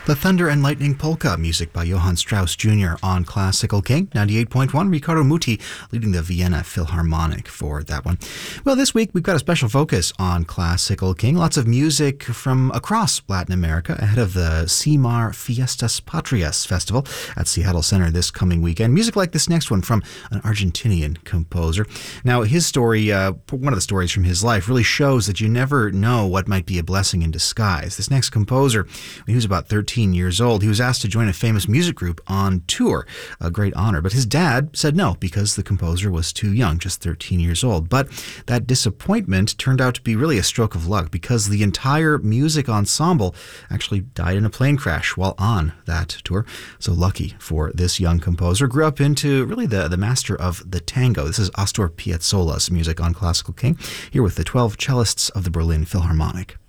The Thunder and Lightning Polka, music by Johann Strauss Jr. on Classical King 98.1. Riccardo Muti leading the Vienna Philharmonic for that one. Well, this week we've got a special focus on Classical King. Lots of music from across Latin America ahead of the CIMAR Fiestas Patrias Festival at Seattle Center this coming weekend. Music like this next one from an Argentinian composer. Now, his story, one of the stories from his life, really shows that you never know what might be a blessing in disguise. This next composer, when he was about 13 years old, he was asked to join a famous music group on tour, a great honor. But his dad said no because the composer was too young, just 13 years old. But that disappointment turned out to be really a stroke of luck because the entire music ensemble actually died in a plane crash while on that tour. So lucky for this young composer. Grew up into really the master of the tango. This is Astor Piazzolla's music on Classical King, here with the 12 cellists of the Berlin Philharmonic.